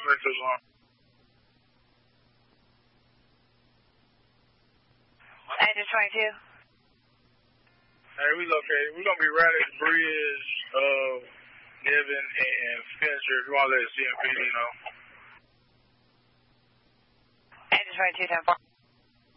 22's on. Engine 22. Hey, we located. We're going to be right at the bridge of Niven and Spencer. If you want to let CMPD know. Engine 22, 10-4.